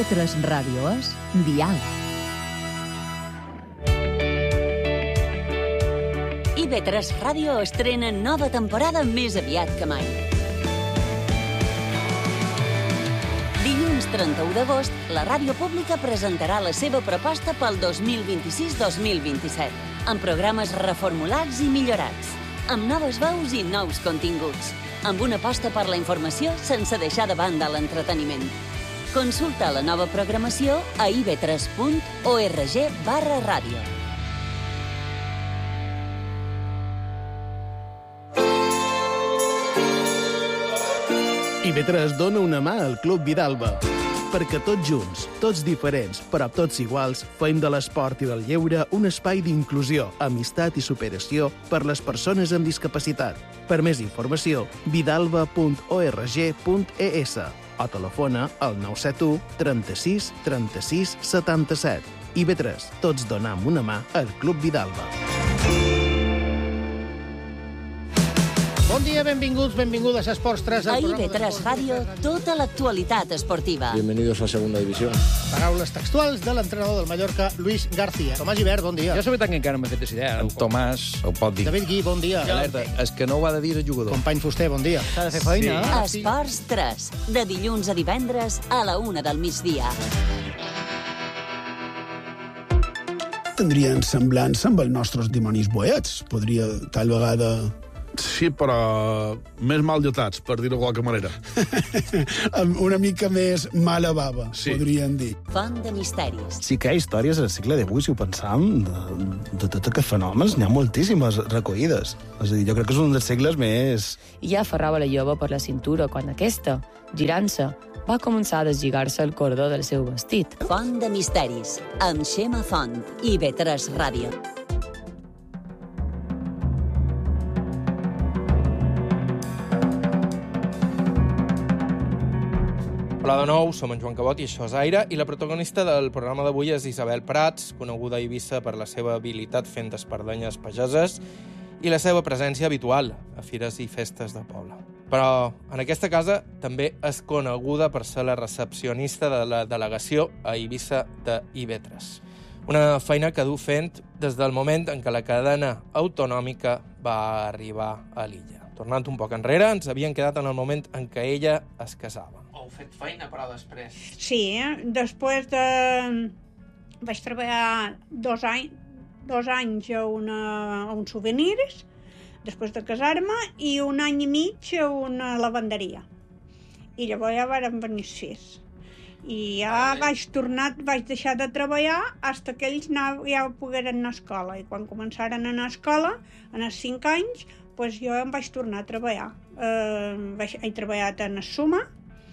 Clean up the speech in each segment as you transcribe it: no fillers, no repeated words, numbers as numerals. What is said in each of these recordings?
IB3 Ràdio és Diàleg. IB3 Ràdio estrena nova temporada més aviat que mai. Dilluns 31 d'agost, la ràdio pública presentarà la seva proposta pel 2026-2027, amb programes reformulats i millorats, amb noves veus i nous continguts, amb una aposta per la informació sense deixar de banda l'entreteniment. Consulta la nova programació a ib3.org/ràdio. IB3 dona una mà al Club Vidalba, perquè tots junts, tots diferents, però tots iguals, fem de l'esport i del lleure un espai d'inclusió, amistat i superació per les persones amb discapacitat. Per més informació, vidalba.org.es o telefona al 971 36 36 77. IB3, tots donam una mà al Club Vidalba. Bon dia, benvinguts, benvingudes a Esports 3. A IB3 Ràdio, tota l'actualitat esportiva. Bienvenidos a Segunda División. Paraules textuals de l'entrenador del Mallorca, Luis García. Tomàs Gibert, bon dia. Jo sobretot que encara no m'he fet idea. En Tomàs ho pot dir. David Gui, bon dia. Alerta, és que no ho ha de dir el jugador. Company Fuster, bon dia. S'ha de fer feina. Sí. Esports 3, de dilluns a divendres a la 1 del migdia. Tindrien semblança amb els nostres dimonis boets. Podria, tal vegada... Sí, però més mal dotats, per dir-ho de qualque manera. Amb una mica més mala bava, sí. Podrien dir. Font de misteris. Sí que hi ha històries al segle XVIII, si ho pensam, de tot aquests fenòmens, n'hi ha moltíssimes recollides. És a dir, jo crec que és un dels segles més... I ja aferrava la jove per la cintura quan aquesta, girant-se, va començar a deslligar-se el cordó del seu vestit. Font de misteris, amb Xema Font, IB3 Ràdio. Hola de nou, som en Joan Cabot i això és Aire, i la protagonista del programa d'avui és Isabel Prats, coneguda a Eivissa per la seva habilitat fent espardenyes pageses i la seva presència habitual a fires i festes de poble. Però en aquesta casa també és coneguda per ser la recepcionista de la delegació a Eivissa de IB3. Una feina que du fent des del moment en què la cadena autonòmica va arribar a l'illa. Tornant un poc enrere, ens havien quedat en el moment en què ella es casava. Heu fet feina, però després? Sí, després de... Vaig treballar dos anys a uns souvenirs, després de casar-me, i un any i mig a una lavanderia. I llavors ja vàrem venir 6. I ja vaig deixar de treballar fins que ells ja pogueren anar a escola. I quan començaren a anar a escola, en els 5 anys, doncs jo em vaig tornar a treballar. He treballat en Suma.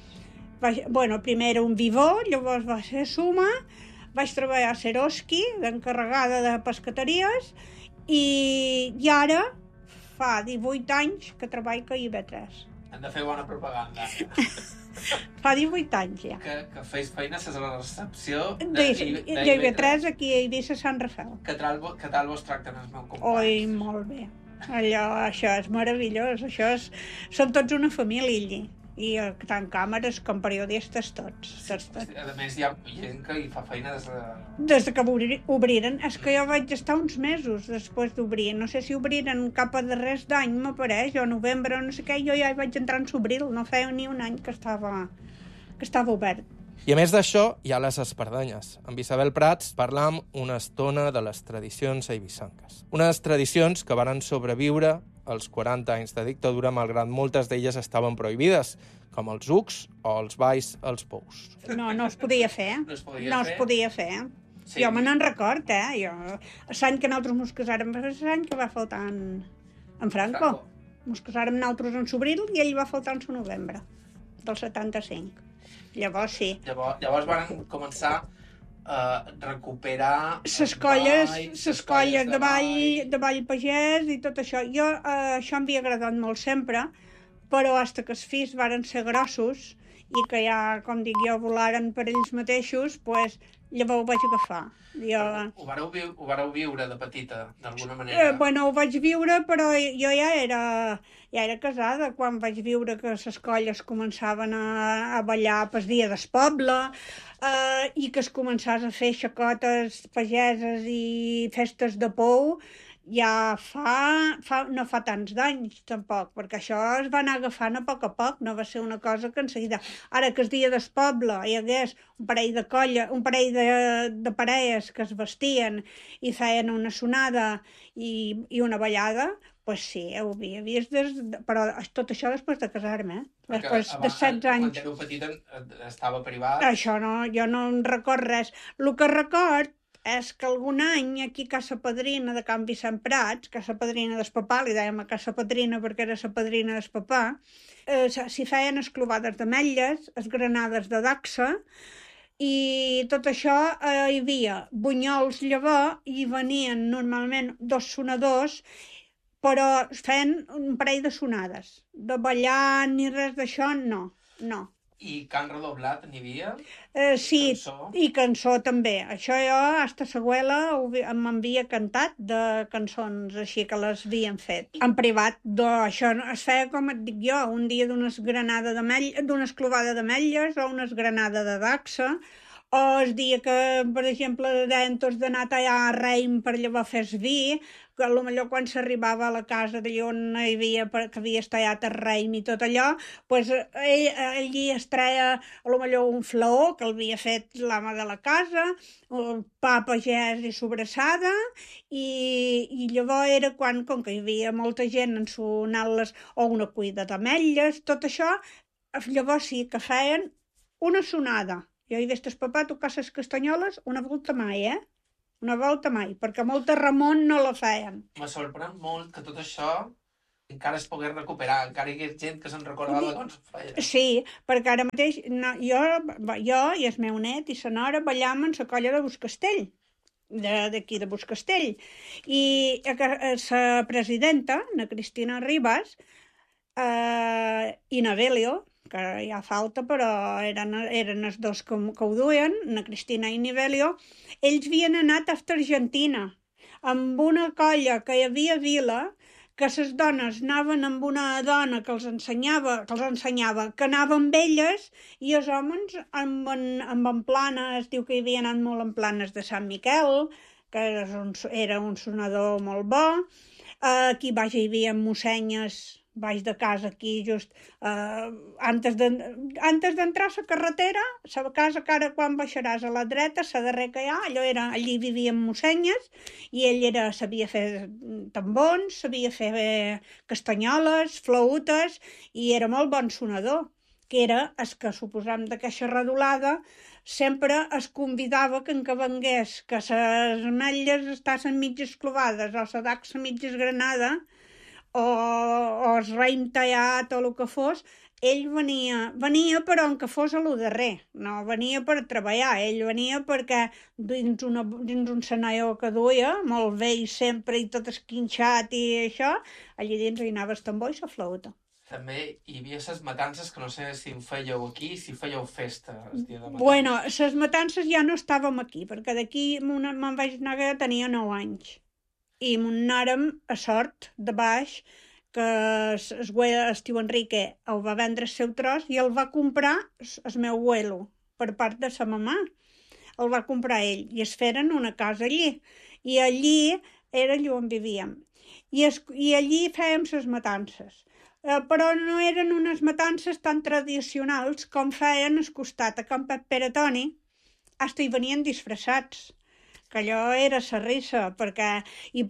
Primer era un Vivó, llavors va ser Suma, vaig treballar a Seroski, d'encarregada de pescateries, i ara fa 18 anys que treballo a IB3. Hem de fer bona propaganda. Fa 18 anys ja. Que feis feines a la recepció d'IB3 aquí a Eivissa Sant Rafel. Que tal vos tracten els meus companys? Oi, molt bé. Això és meravellós. Són tots una família allí. I tant càmeres com periodistes, tots. A més, hi ha gent que hi fa feina des que obriren. És que jo vaig estar uns mesos després d'obrir. No sé si obriren cap a darrers d'any, m'apareix, o novembre, o no sé què. Jo ja hi vaig entrar en s'obril. No feia ni un any que estava obert. I a més d'això, hi ha les espardenyes. Amb Isabel Prats parlam una estona de les tradicions eivissanques. Unes tradicions que varen sobreviure als 40 anys de dictadura, malgrat moltes d'elles estaven prohibides, com els ucs o els balls als pous. No es podia fer. No es podia fer. Sí. Jo me n'en record, l'any que nosaltres mos casàrem va ser l'any que va faltar en Franco. Mos casàrem nosaltres en s'obril i ell va faltar en novembre del 75. Llavors sí. Llavors van començar a recuperar les colles de ball pagès i tot això. Això em havia agradat molt sempre, però fins que els fills varen ser grossos i que ja, com dic jo, volaren per ells mateixos, doncs llavors ho vaig agafar. Ho vareu viure de petita, d'alguna manera? Bueno, ho vaig viure, però jo ja era casada quan vaig viure que les colles començaven a ballar pel dia del poble i que es començàs a fer xacotes pageses i festes de pou, ja no fa tants d'anys, tampoc, perquè això es va anar agafant a poc, no va ser una cosa que en seguida... Ara que el dia del poble hi hagués un parell de parelles que es vestien i feien una sonada i una ballada, doncs sí, ho havia vist, però tot això després de casar-me, després de 16 anys. Quan éreu petita estava privat? Això no, jo no en record res. El que record és que algun any aquí a Casa Padrina de Can Vicent Prats, Casa Padrina del Papà, li dèiem a Casa Padrina perquè era la padrina del Papà, s'hi feien esclovades d'ametlles, esgranades de dacsa, i tot això hi havia bunyols llavor i venien normalment 2 sonadors, però feien un parell de sonades. De ballar ni res d'això, no. I cant redoblat n'hi havia? Sí, cançó? I cançó també. Això jo, hasta l'abuela, m'havia cantat de cançons així que les havien fet. En privat, això es feia, com et dic jo, un dia d'una esclovada d'ametlles o una esgranada de dacsa, o el dia que, per exemple, deien tots d'anar a tallar a Reim per llavors fer vi, que potser quan s'arribava a la casa d'allà on hi havia, que havies tallat el Reim i tot allò, doncs allí es treia potser un flaó que l'havia fet l'ama de la casa, un pa pagès i sobrassada, i llavors era quan, com que hi havia molta gent ensonant-les, o una cuida d'ametlles, tot això, llavors sí que feien una sonada. Jo he vist el papà tocar les castanyoles una volta mai, Una volta mai, perquè molta Ramon no la feien. Me sorprèn molt que tot això encara es pogués recuperar, encara hi hagués gent que se'n recordava com se feia. Sí, perquè ara mateix jo i el meu net i la nora ballàvem en la colla de Buscastell, d'aquí de Buscastell. I la presidenta, na Cristina Ribas, i na Belio, que ja falta, però eren els dos que ho duien, na Cristina i Nivelio, ells havien anat a Argentina amb una colla que hi havia a Vila, que les dones anaven amb una dona que els ensenyava, que anava amb elles, i els homes amb en planes, diu que hi havia anat molt en planes de Sant Miquel, que era un sonador molt bo. Aquí baix hi havia mussenyes baix de casa, aquí just antes d'entrar a la carretera, la casa que ara quan baixaràs a la dreta, la darrera que hi ha, allí vivien mussenyes, i ell sabia fer tambons, sabia fer castanyoles, flautes, i era molt bon sonador, que era el que suposam d'aquesta redolada, sempre es convidava que en què vengués, que les ametlles estaven mitges clovades, o la dacsa mitges granada, o el raïm tallat o el que fos, ell venia però en que fos a lo darrer, no venia per treballar, ell venia perquè dins un senaió que duia, molt vell sempre i tot esquinxat i això, allí dins hi anava el tambor i la flauta. També hi havia les matances, que no sé si en fèieu aquí, si fèieu festa el dia de matances. Bueno, les matances ja no estàvem aquí, perquè d'aquí me'n vaig anar que tenia 9 anys. I anàrem a Sort, de baix, que el tio Enrique el va vendre el seu tros i el va comprar el meu abuelo, per part de sa mamà. El va comprar ell i es feren una casa allí. I allí era allà on vivíem. I allí fèiem les matances. Però no eren unes matances tan tradicionals com feien al costat a Can Pere Toni, fins hi venien disfressats, que allò era la risa, perquè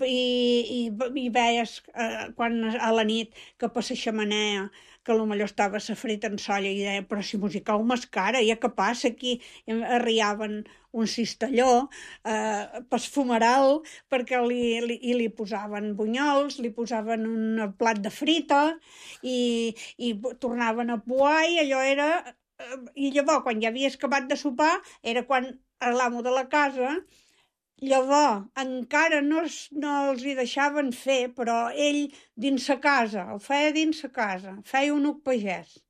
i veies quan a la nit que per la xemeneia, que potser estava la frita en solla, i deia, però si musiqueu més cara, ja que passa aquí? I arriaven un cistelló pel fumeral, perquè li posaven bunyols, li posaven un plat de frita, i tornaven a poar, i allò era... I llavors, quan ja havies acabat de sopar, era quan l'amo de la casa... Llavors, encara no els hi deixaven fer, però ell dins la casa, el feia dins la casa, feia un uc pagès.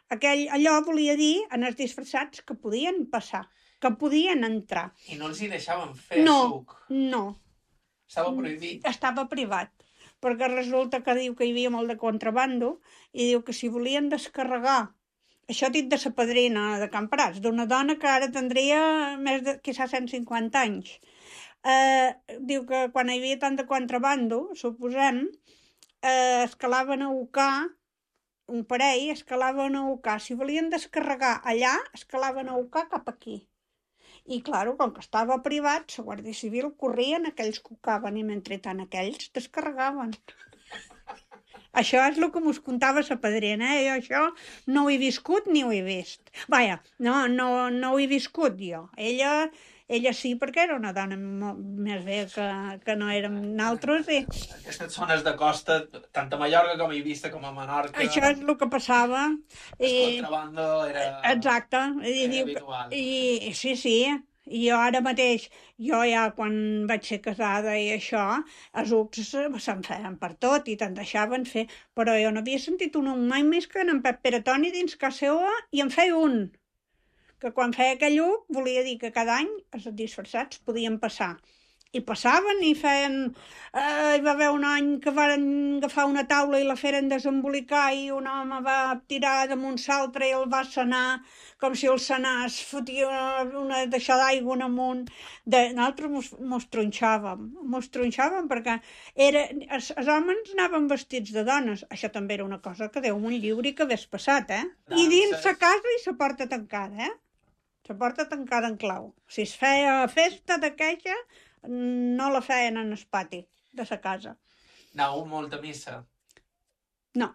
allò volia dir, en els disfressats, que podien passar, que podien entrar. I no els hi deixaven fer suc? No. Estava prohibit? Estava privat, perquè resulta que diu que hi havia molt de contrabando i diu que si volien descarregar, això dit de sa padrina de Camprats, d'una dona que ara tindria més de, quizás, 150 anys. Diu que quan hi havia tant de contrabando, suposem, escalaven a Ucà, un parell escalaven a Ucà. Si volien descarregar allà, escalaven a Ucà cap aquí. I, clar, com que estava privat, la Guàrdia Civil corrien aquells que ucaven i mentrestant aquells descarregaven. Això és el que mos contava sa padrina, Jo això no ho he viscut ni ho he vist. Vaja, no ho he viscut jo. Ella sí, perquè era una dona més bé que no érem nosaltres. Aquestes zones de costa, tant a Mallorca com a Eivissa com a Menorca... Això és el que passava. El contrabando era... Exacte. Era habitual. Sí. I jo ara mateix, quan vaig ser casada i això, els ucs se'n feien per tot i te'n deixaven fer, però jo no havia sentit un mai més que en Pep Peratoni dins casa seva i en feia un. Que quan feia aquell uc volia dir que cada any els disfressats podien passar. I passaven i feien... Hi va haver un any que van agafar una taula i la feren desembolicar i un home va tirar damunt l'altre i el va sanar com si el sanàs fotia una deixada d'aigua amunt. Nosaltres mos tronxàvem perquè els homes anaven vestits de dones. Això també era una cosa que Déu me'n lliuri que hagués passat, I dins la casa i la porta tancada, La porta tancada en clau. Si es feia festa d'aquella, no la feien en el pati de la casa. Anàveu molt a missa? No.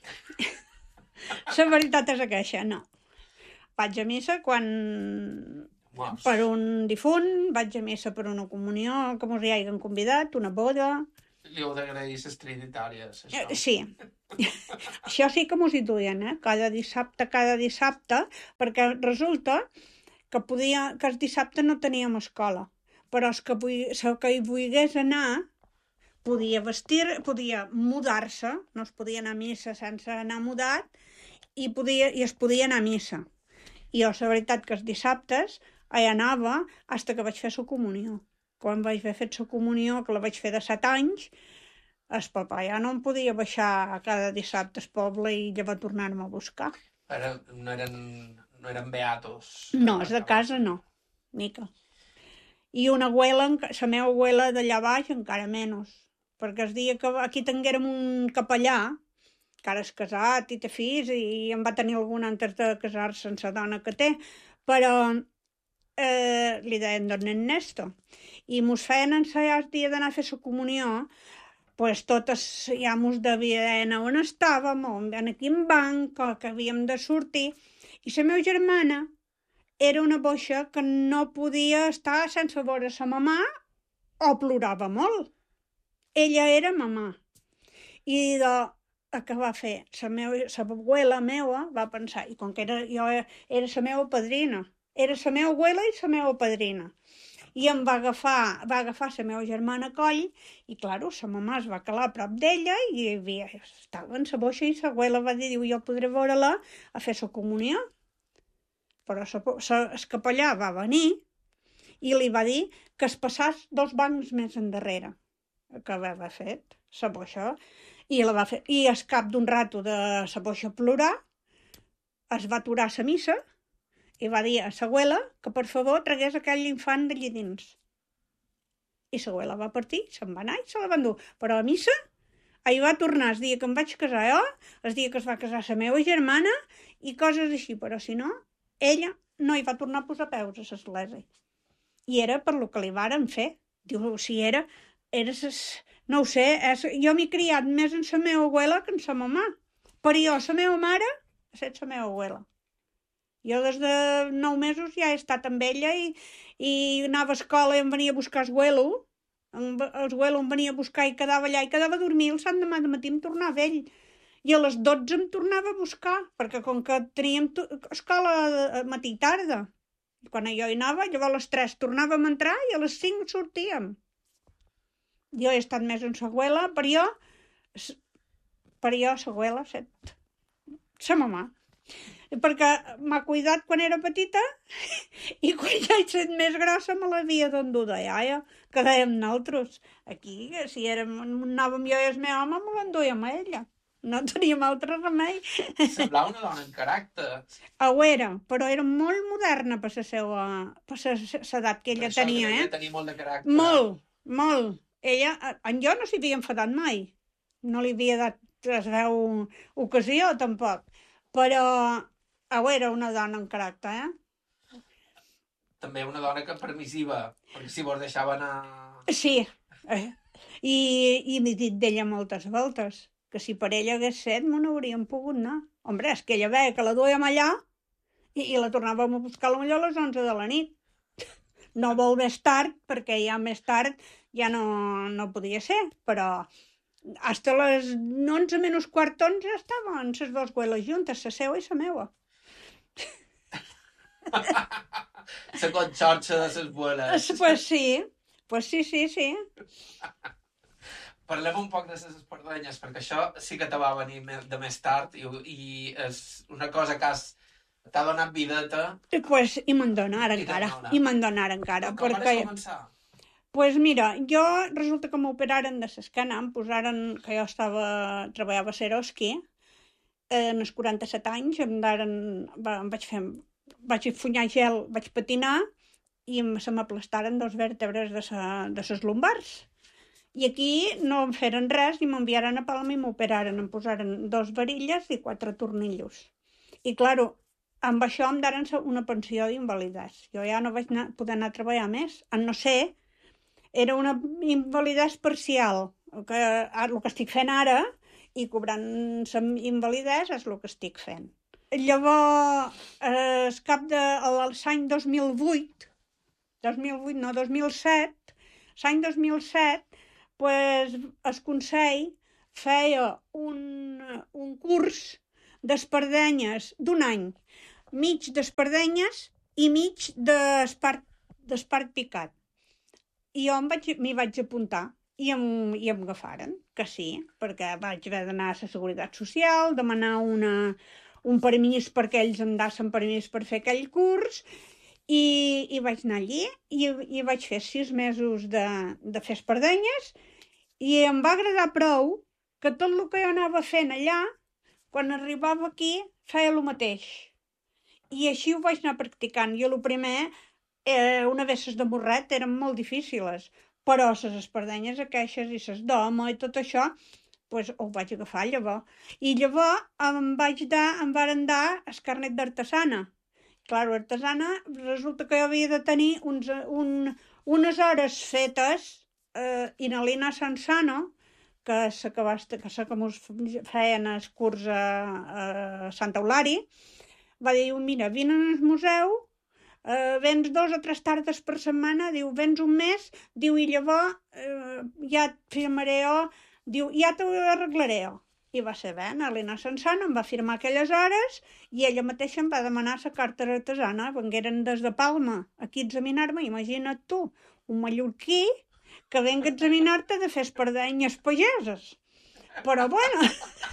La veritat és aquesta, no. Vaig a missa quan... per un difunt, vaig a missa per una comunió, que mos hi hagin convidat, una boda... Li heu d'agrair les trinitàries, això. Sí. Això sí que mos hi duien, cada dissabte, perquè resulta que els dissabtes no teníem escola, però el que hi volgués anar podia mudar-se, no es podia anar a missa sense anar mudat, i es podia anar a missa. I jo, la veritat, que els dissabtes hi anava fins que vaig fer la comunió. Quan vaig haver fet la comunió, que la vaig fer de 7 anys, el papà ja no em podia baixar cada dissabte al poble i ja va tornar-me a buscar. Però no eren beatos? No, és de casa no, mica. I una abuela, la meva abuela d'allà baix, encara menys, perquè el dia que aquí tinguérem un capellà, que ara és casat i té fills, i en va tenir algun antes de casar-se amb la dona que té, però li deien don Ernesto, i mos feien ensaiar el dia d'anar a fer la comunió, pues totes ja mos devien on estàvem, en quin banc, que havíem de sortir, i la meva germana era una boixa que no podia estar sense veure sa mamà o plorava molt. Ella era mamà. I què va fer? La abuela meva va pensar, i com que jo era la meva padrina, era la meva abuela i la meva padrina, i em va agafar la meva germana a coll, i clar, la mamà es va calar a prop d'ella i estava en la boixa i l'abuela va dir, jo podré veure-la a fer la comunió. Però el capellà va venir i li va dir que es passàs 2 bancs més endarrere, que havia fet la boixa, i al cap d'un rato de la boixa plorar, es va aturar la missa i va dir a l'abuela que per favor tragués aquell infant d'allí dins. I l'abuela va partir, se'n va anar i se la va endur. Però a missa hi va tornar el dia que em vaig casar jo, el dia que es va casar la meva germana i coses així, però si no, ella no hi va tornar a posar peus a l'església. I era per lo que li varen fer. Diu, si era no ho sé, jo m'he criat més en la meva abuela que en la mamà. Però jo, la meva mare, ha estat la meva abuela. Jo des de 9 mesos ja he estat amb ella i anava a escola i em venia a buscar el abuelo. El abuelo em venia a buscar i quedava allà i quedava a dormir. El sant demà de matí em tornava ell. I a les 12 em tornava a buscar, perquè com que teníem escola matí i tarda, quan jo hi anava, llavors a les 3 tornàvem a entrar i a les 5 sortíem. Jo he estat més en l'abuela, per jo l'abuela, la mamà. perquè m'ha cuidat quan era petita i quan ja he estat més grossa me l'havia d'endur de iaia, que dèiem nosaltres. Aquí, si anàvem jo i el meu home, me l'enduíem a ella. No teníem altre remei. Semblava una dona en caràcter. Ho era, però era molt moderna per l'edat que ella tenia, Ella tenia molt de caràcter. Molt, molt. Ella, en jo no s'hi havia enfadat mai. No li havia dat es veu ocasió, tampoc. Però era una dona en caràcter, També una dona que permissiva, perquè si vos deixava anar... Sí, i m'he dit d'ella moltes voltes, que si per ella hagués set, me n'hauríem pogut anar. Hombre, és que ella veia que la duíem allà i la tornàvem a buscar potser a les 11 de la nit. No molt més tard, perquè ja més tard ja no podia ser, però hasta les 11 menys quart 11 estaven les dues abueles juntes, la seva i la meva. La conxorxa de les abueles. Pues sí. Parlem un poc de les espardenyes, perquè això sí que te va venir de més tard i és una cosa que t'ha donat videta. Pues, i me'n donarà encara. Com vas començar? Pues mira, jo resulta que m'operaren de l'esquena, em posaren, que jo treballava a Seroski, en els 47 anys, vaig funyar gel, vaig patinar i se m'aplastaren 2 vèrtebres de les lumbars. I aquí no em feren res i m'enviaren a Palma i m'operaren. Em posaren 2 varilles i 4 tornillos. I, claro, amb això em daren una pensió d'invalidesa. Jo ja no vaig poder anar a treballar més. No sé, era una invalidesa parcial. El que estic fent ara, i cobrant invalidesa, és el que estic fent. Llavors, l'any 2007, l'any 2007, pues, el Consell feia un curs d'espardenyes d'1 any, mig d'espardenyes i mig d'espart picat. I jo m'hi vaig apuntar i em agafaren, que sí, perquè vaig haver d'anar a la Seguretat Social, demanar un permís perquè ells em dassen permís per fer aquell curs, i vaig anar allí i vaig fer 6 mesos de fer espardenyes i em va agradar prou que tot el que jo anava fent allà, quan arribava aquí, feia el mateix. I així ho vaig anar practicant. Jo el primer, una vegada les de morret, eren molt difícils, però les espardenyes aquestes i les d'home i tot això, pues, ho vaig agafar llavors. I llavors em varen dar el carnet d'artesana. Claro, artesana, resulta que jo havia de tenir unes hores fetes i na Lina Sansano, que que mos feien el curs a Santa Eulària, va dir, mira, vine al museu, vens 2 o 3 tardes per setmana, diu, vens un mes, diu, i llavors ja et firmaré jo, diu, ja t'ho arreglaré jo. I va ser bé, Elena Sansano em va firmar aquelles hores i ella mateixa em va demanar la carta artesana. Vengueren des de Palma aquí a examinar-me, imagina't tu, un mallorquí que venga a examinar-te de fer espardenyes pageses. Però bueno,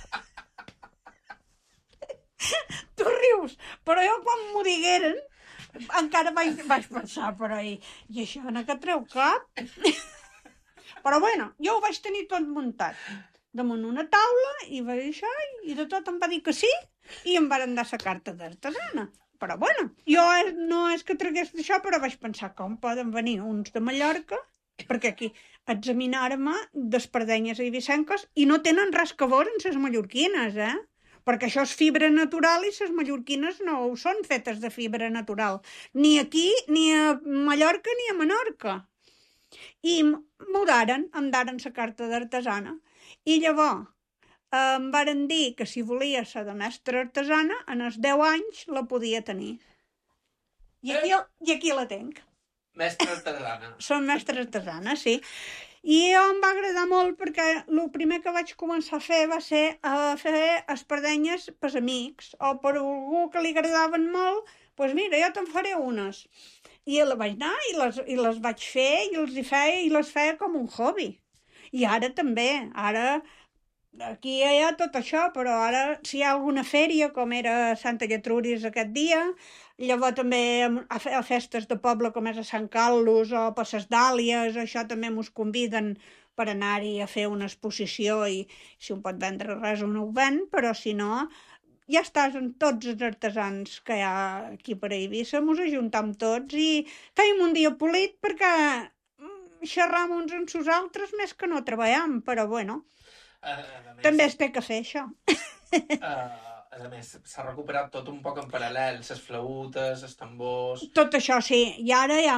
tu rius, però jo quan m'ho digueren encara vaig pensar, però i això no que treu cap? Però bueno, jo ho vaig tenir tot muntat damunt una taula i va dir això i de tot em va dir que sí i em varen dar la carta d'artesana. Però bueno, jo no és que tragués d'això, però vaig pensar com poden venir uns de Mallorca, perquè aquí examinar-me d'espardenyes i eivissenques i no tenen res que veure amb les mallorquines, perquè això és fibra natural i les mallorquines no ho són fetes de fibra natural, ni aquí, ni a Mallorca ni a Menorca. I em daren la carta d'artesana. I llavors em varen dir que si volia ser de mestra artesana, en els 10 anys la podia tenir. I aquí la tenc. Mestra artesana. Som mestra artesana, sí. I em va agradar molt perquè el primer que vaig començar a fer va ser a fer espardenyes per amics o per algú que li agradaven molt, doncs mira, jo te'n faré unes. I la vaig anar i les vaig fer i les feia com un hobby. I ara també, ara aquí hi ha tot això, però ara si hi ha alguna fèria, com era Santa Lletruris aquest dia, llavors també a festes de poble com és a Sant Carlos o per les Dàlies, això també mos conviden per anar-hi a fer una exposició i si un pot vendre res un ho ven, però si no, ja estàs amb tots els artesans que hi ha aquí per Eivissa, mos ajuntam tots i feim un dia polit perquè xerram uns amb els altres més que no treballem, però bueno, també es té que fer això. A més, s'ha recuperat tot un poc en paral·lel, les flautes, els tambors... Tot això, sí. I ara hi ha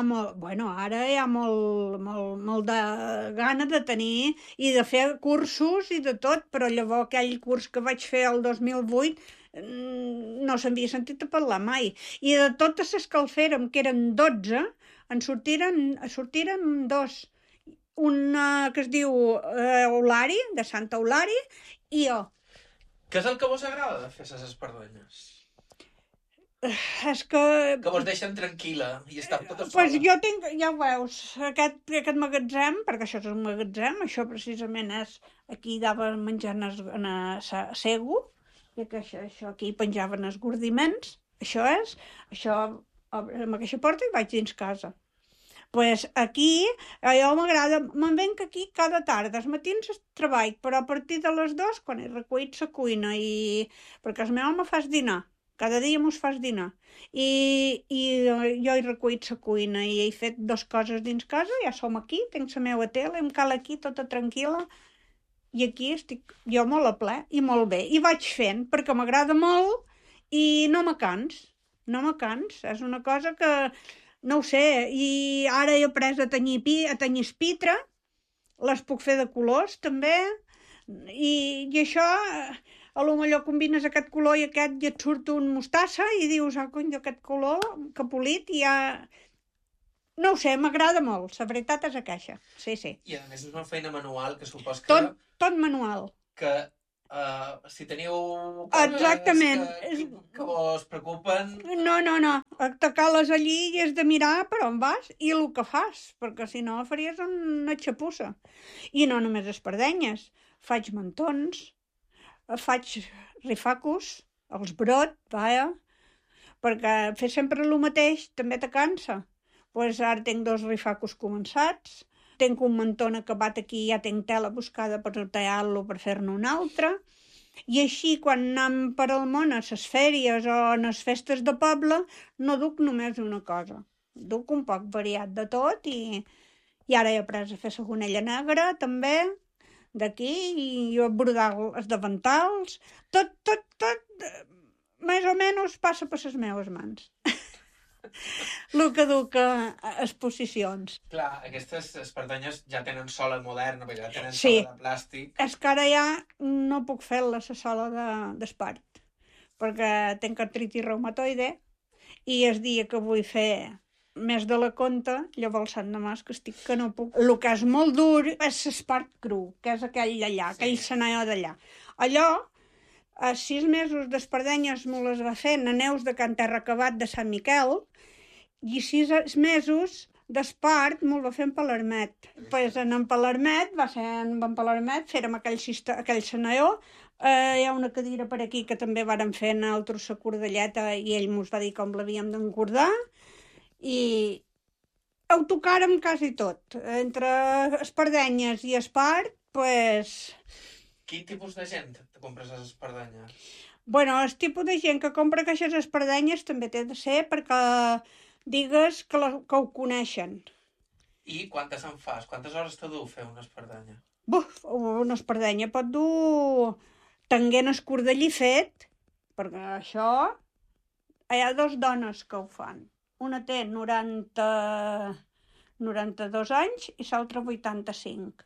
molt de gana de tenir i de fer cursos i de tot, però llavors aquell curs que vaig fer el 2008 no s'havia sentit a parlar mai. I de totes les que el fèrem, que eren 12, en sortiren 2. Una que es diu Eulari, de Santa Eulari, i jo. Què és el que vos agrada de fer les espardenyes? És que vos deixen tranquil·la i estar tota sola. Pues jo tinc, ja ho veus, aquest magatzem, perquè això és un magatzem, això precisament és, aquí daven menjant a Sego, i això aquí penjaven els gordiments, això amb aquesta porta i vaig dins casa. Pues aquí, jo m'agrada, me'n venc aquí cada tarda, els matins treball, però a partir de les 2, quan he recollit la cuina, perquè el meu home fas dinar, cada dia mos fas dinar, i jo he recollit la cuina i he fet 2 coses dins casa, ja som aquí, tinc la meva tele, em cal aquí tota tranquil·la, i aquí estic jo molt a ple i molt bé, i vaig fent, perquè m'agrada molt i no me cans, és una cosa que... No ho sé, i ara he après a tenyir espitre, les puc fer de colors també, i això, a lo millor combines aquest color i aquest i et surt un mostassa i dius, cony, aquest color que polit i ja... No ho sé, m'agrada molt, la veritat és aquesta, sí. I a més és una feina manual que supos que... Tot manual. Que... si teniu coses que vos preocupen... No, te cales allí i has de mirar per on vas i el que fas, perquè si no faries una xapussa. I no només espardenyes, faig mantons, faig rifacos, els brot, perquè fer sempre el mateix també te cansa. Pues ara tinc 2 rifacos començats, tinc un mantón acabat aquí, ja tinc tela buscada per tallar-lo per fer-ne un altre, i així quan anem per al món a les fèries o a les festes de poble no duc només una cosa, duc un poc variat de tot i ara he après a fer la gonella negra també, d'aquí, i a brodar els davantals, tot, més o menys passa per les meves mans. El que duc a exposicions. Clar, aquestes espardenyes ja tenen sola moderna, ja tenen sola de plàstic. És que ara ja no puc fer-la la sola d'espart, perquè tinc artritis reumatoide i el dia que vull fer més de la compta, llavors el Sant Demàs que no puc. El que és molt dur és l'espart cru, que és aquell d'allà, aquell senaió d'allà. Allò, a 6 mesos d'espardenyes me les va fer a Neus de Can Terracabat de Sant Miquel i 6 mesos d'espart me'l va fer en Palermet. Pues en Palermet, va ser en Palermet, fèrem aquell senaió. Hi ha una cadira per aquí que també vàrem fer en altres la cordelleta i ell mos va dir com l'havíem d'encordar i ho tocàrem quasi tot. Entre espardenyes i espart, pues... Quin tipus de gent te compres les espardenyes? Bueno, el tipus de gent que compra aquestes espardenyes també té de ser perquè digues que ho coneixen. I quantes en fas? Quantes hores te du fer una espardenya? Una espardenya pot dur tenguent escordellí fet, perquè això hi ha 2 dones que ho fan. Una té 92 anys i l'altra 85.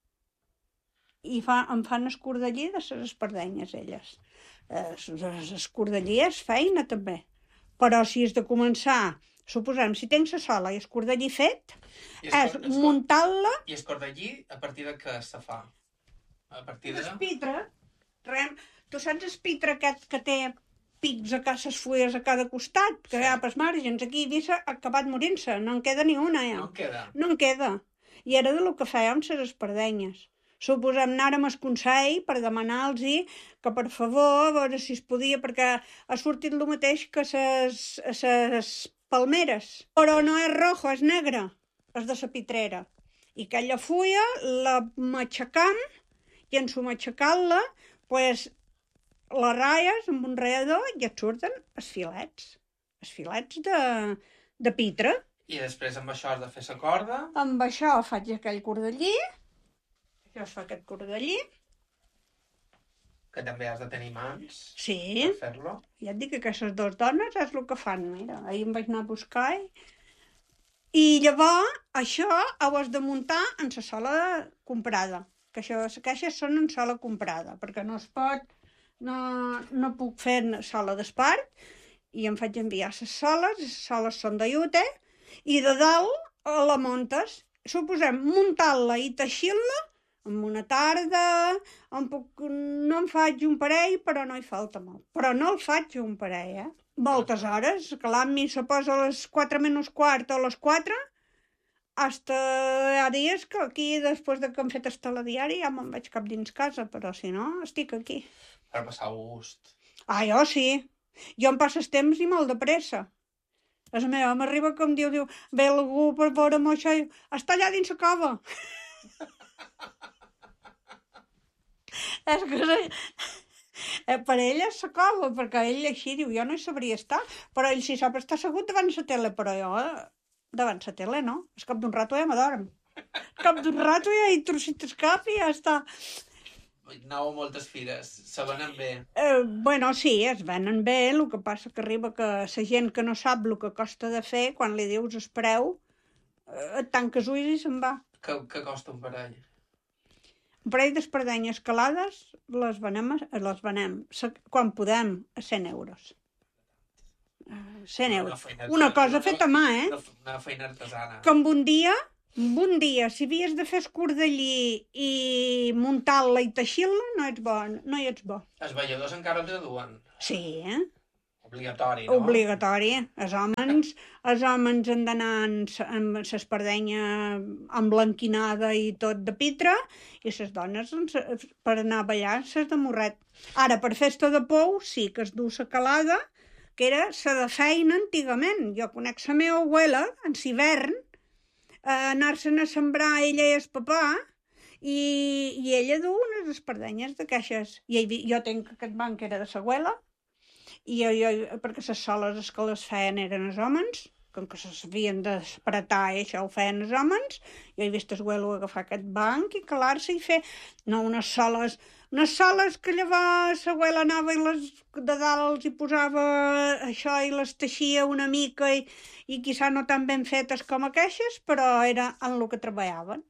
I em fan escordellí de les espardenyes, elles. Escordellí és feina, també. Però si has de començar, suposem, si tens la sola i escordellí fet, és muntar-la... I escordellí a partir de què se fa? A partir de... Espitre. Tu saps espitre aquest que té pics a les fulles a cada costat, que hi ha pels màrgens? Aquí a Eivissa ha acabat morint-se, no en queda ni una, ja. No en queda? No en queda. I era del que fèiem les espardenyes. Suposem, anàrem al Consell per demanar-los que, per favor, a veure si es podia, perquè ha sortit el mateix que les palmeres. Però no és rojo, és negre, és de la pitrera. I aquella fulla la matxacam, i en su matxacar-la, pues, les ratlles amb un ratllador i et surten els filets de pitre. I després amb això has de fer la corda? Amb això faig aquell cordellí, això es fa aquest cordellí. Que també has de tenir mans per fer-lo. Ja et dic que aquestes dues dones és el que fan, mira, ahir em vaig anar a buscar i llavors això ho has de muntar en la sola comprada, que això, les caixes són en sola comprada, perquè no es pot, no puc fer sola d'espart, i em faig enviar les soles són de llute, i de dalt la muntes. Suposem, muntar-la i teixir-la en una tarda, no en faig un parell, però no hi falta molt. Però no el faig un parell, moltes hores, que l'Ami se posa a les 4 menys quart o a les 4, hasta hi ha dies que aquí, després de que hem fet el telediari, ja me'n vaig cap dins casa, però si no, estic aquí. Per passar gust. Jo sí. Jo em passo el temps i molt de pressa. La meva m'arriba que em diu, ve algú per veure'm això, i està allà dins la cova. És que per ell és la cova, perquè ell així diu, jo no hi sabria estar, però ell si sap estar assegut davant la tele, però jo davant la tele no, al cap d'un rato ja m'adorm. Al cap d'un rato ja hi trocit el cap i ja està. Anau a moltes fires, se venen bé. Bueno, sí, es venen bé, el que passa que arriba que la gent que no sap el que costa de fer, quan li dius el preu, et tanques ulls i se'n va. Què costa un parell? Un parell d'espardenyes calades les venem, quan podem, a 100 euros. 100 euros. Una cosa feta a mà, Una feina artesana. Que amb un dia, si havies de fer escordellí i muntar-la i teixir-la, no hi ets bo. Els balladors encara els aduen? Sí, Obligatori, no? Obligatori. Els homes han d'anar amb l'espardenya emblanquinada i tot de pitre, i les dones, per anar a ballar, ses de morret. Ara, per festa de pou, sí que es du la calada, que era la de feina antigament. Jo conec la meva abuela, en l'hivern, anar-se'n a sembrar ella i el papà, i ella du unes espardenyes de caixes. I jo tenc aquest banc que era de l'abuela, i perquè les soles que les feien eren els homes, com que s'havien d'espretar i això ho feien els homes, jo he vist l'abuelo agafar aquest banc i calar-se i fer unes soles que llavors l'abuela anava i de dalt els hi posava això i les teixia una mica i quizà no tan ben fetes com aquestes, però era en el que treballaven,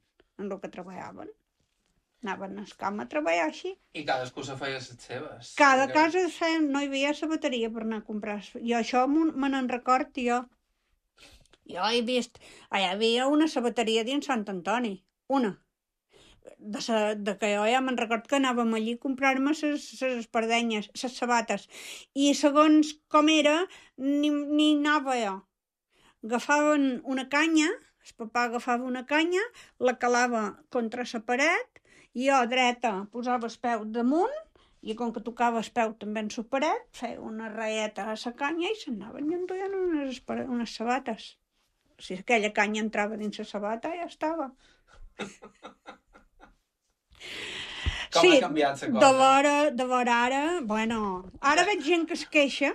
Anaven al camp a treballar així. I cadascú se feia les seves. Cada casa no hi havia sabateria per anar a comprar. Jo això me n'en record, jo. Jo he vist, hi havia una sabateria dins Sant Antoni, una. De que jo ja me'n record que anàvem allí a comprar-me les espardenyes, les sabates. I segons com era, ni anava jo. Agafaven una canya, el papà agafava una canya, la calava contra la paret, i jo dreta posava el peu damunt, i com que tocava el peu també en la paret, feia una ratlleta a la canya i s'anaven i enduien unes sabates. Si aquella canya entrava dins la sabata, ja estava. Com ha canviat la cosa? De vora ara, bueno, ara veig gent que es queixa,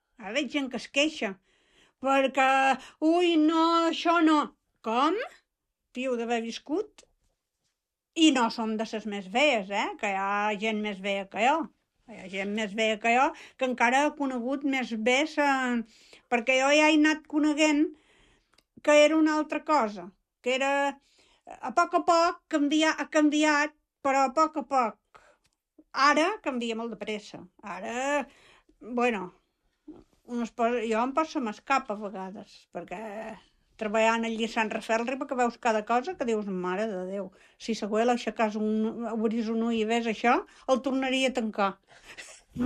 perquè, no, això no. Com? Piu d'haver viscut. I no som de les més veies, que hi ha gent més veia que jo. Que encara ha conegut més bé, perquè jo ja he anat coneguent que era una altra cosa, que era a poc ha canviat, però a poc. Ara canvia molt de pressa. Ara, bueno, jo em poso m'escap a vegades, perquè treballant allí a Sant Rafael arriba que veus cada cosa que dius, mare de Déu, si l'abuela aixecàs obrís un ull i ves això, el tornaria a tancar.